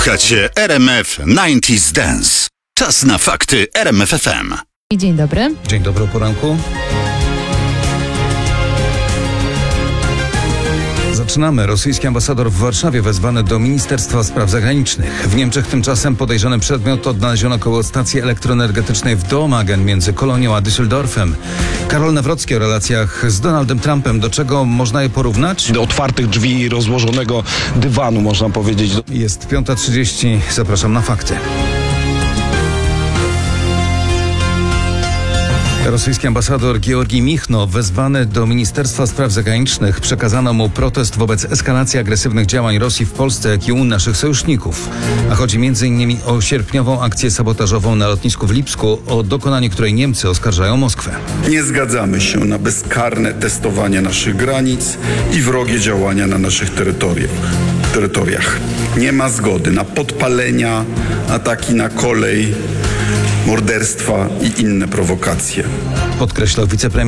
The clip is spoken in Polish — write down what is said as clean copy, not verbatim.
Słuchacie RMF 90s Dance. Czas na fakty RMF FM. Dzień dobry. Dzień dobry, o poranku. Zaczynamy. Rosyjski ambasador w Warszawie wezwany do Ministerstwa Spraw Zagranicznych. W Niemczech tymczasem podejrzany przedmiot odnaleziono koło stacji elektroenergetycznej w Dormagen między Kolonią a Düsseldorfem. Karol Nawrocki o relacjach z Donaldem Trumpem. Do czego można je porównać? Do otwartych drzwi i rozłożonego dywanu, można powiedzieć. Jest 5:30. Zapraszam na fakty. Rosyjski ambasador Georgij Michno wezwany do Ministerstwa Spraw Zagranicznych. Przekazano mu protest wobec eskalacji agresywnych działań Rosji w Polsce, jak i u naszych sojuszników. A chodzi m.in. o sierpniową akcję sabotażową na lotnisku w Lipsku, o dokonanie której Niemcy oskarżają Moskwę. Nie zgadzamy się na bezkarne testowanie naszych granic i wrogie działania na naszych terytoriach. Nie ma zgody na podpalenia, ataki na kolej, morderstwa i inne prowokacje. Podkreślał wicepremier